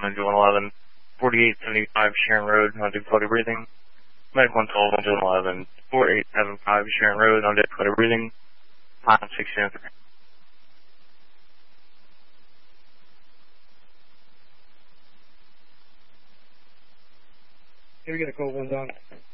on June 11, 4875 Sharon Road on difficulty breathing. Medic 112 on June 11, 4875 Sharon Road on difficulty breathing. Time 603. Here we get a code 1 down.